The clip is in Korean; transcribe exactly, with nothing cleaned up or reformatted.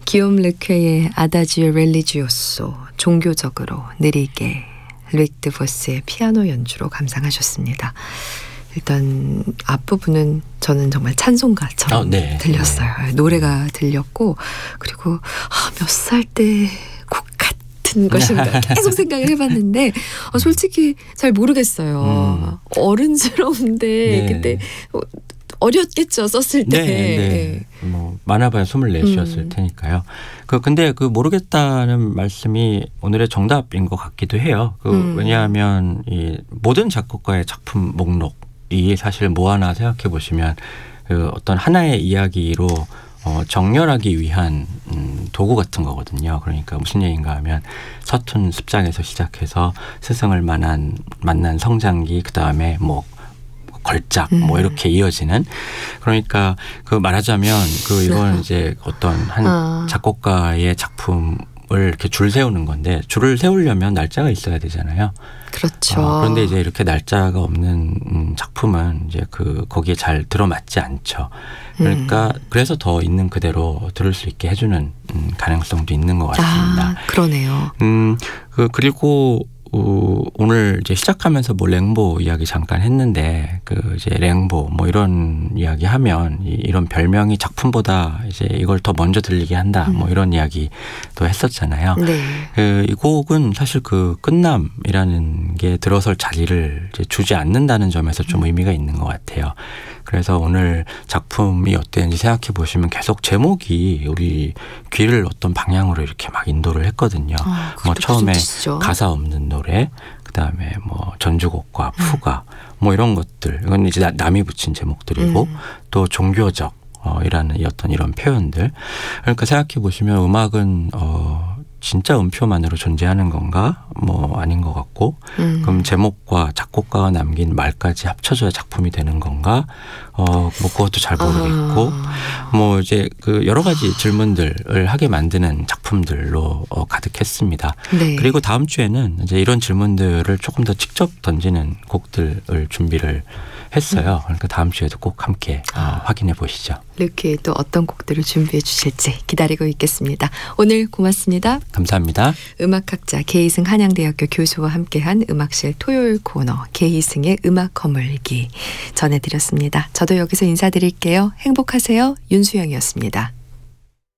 기욤 르케의 아다지오 렐리지오소 종교적으로 느리게 루익 드보스의 피아노 연주로 감상하셨습니다. 일단 앞부분은 저는 정말 찬송가처럼 어, 네. 들렸어요. 네. 노래가 들렸고 그리고 아, 몇 살 때 곡 같은 것인가 계속 생각을 해봤는데 어, 솔직히 잘 모르겠어요. 음. 어른스러운데 네. 그때 어렸겠죠 썼을 때. 네, 네. 뭐 많아봐야 스물넷이었을 음. 테니까요. 그 근데 그 모르겠다는 말씀이 오늘의 정답인 것 같기도 해요. 그 음. 왜냐하면 이 모든 작곡가의 작품 목록이 사실 뭐 하나 생각해 보시면 그 어떤 하나의 이야기로 어, 정렬하기 위한 음, 도구 같은 거거든요. 그러니까 무슨 얘기인가 하면 서툰 습작에서 시작해서 스승을 만난 만난 성장기 그 다음에 뭐 걸작 음. 뭐 이렇게 이어지는 그러니까 그 말하자면 그 이건 이제 어떤 한 아. 작곡가의 작품을 이렇게 줄 세우는 건데 줄을 세우려면 날짜가 있어야 되잖아요. 그렇죠. 어, 그런데 이제 이렇게 날짜가 없는 음, 작품은 이제 그 거기에 잘 들어맞지 않죠. 그러니까 음. 그래서 더 있는 그대로 들을 수 있게 해주는 음, 가능성도 있는 것 같습니다. 아, 그러네요. 음, 그 그리고 어, 오늘 이제 시작하면서 뭐 랭보 이야기 잠깐 했는데 그 이제 랭보 뭐 이런 이야기 하면 이, 이런 별명이 작품보다 이제 이걸 더 먼저 들리게 한다 음. 뭐 이런 이야기도 했었잖아요. 네. 그, 이 곡은 사실 그 끝남이라는 게 들어설 자리를 이제 주지 않는다는 점에서 좀 음. 의미가 있는 것 같아요. 그래서 오늘 작품이 어땠는지 생각해 보시면 계속 제목이 우리 귀를 어떤 방향으로 이렇게 막 인도를 했거든요. 아, 뭐 처음에 가사 없는 노래, 그 다음에 뭐 전주곡과 푸가, 음. 뭐 이런 것들, 이건 이제 남이 붙인 제목들이고, 음. 또 종교적 어, 이라는 어떤 이런 표현들. 그러니까 생각해 보시면 음악은 어. 진짜 음표만으로 존재하는 건가? 뭐 아닌 것 같고 음. 그럼 제목과 작곡가가 남긴 말까지 합쳐져야 작품이 되는 건가? 어, 뭐 그것도 잘 모르겠고 아. 뭐 이제 그 여러 가지 질문들을 하게 만드는 작품들로 어, 가득했습니다. 네. 그리고 다음 주에는 이제 이런 질문들을 조금 더 직접 던지는 곡들을 준비를 했어요. 그러니까 다음 주에도 꼭 함께 어, 확인해 보시죠. 이렇게 또 어떤 곡들을 준비해 주실지 기다리고 있겠습니다. 오늘 고맙습니다. 감사합니다. 음악학자 계이승 한양대학교 교수와 함께한 음악실 토요일 코너 계이승의 음악 거물기 전해드렸습니다. 저도 여기서 인사드릴게요. 행복하세요. 윤수영이었습니다.